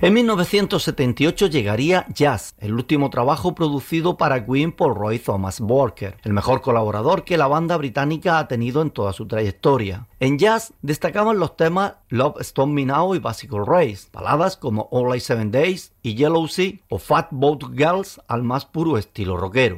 En 1978 llegaría Jazz, el último trabajo producido para Queen por Roy Thomas Barker, el mejor colaborador que la banda británica ha tenido en toda su trayectoria. En Jazz destacaban los temas Love Stone Me Now y Bicycle Race, baladas como All I 7 Days y Yellow Sea o Fat Boat Girls al más puro estilo rockero.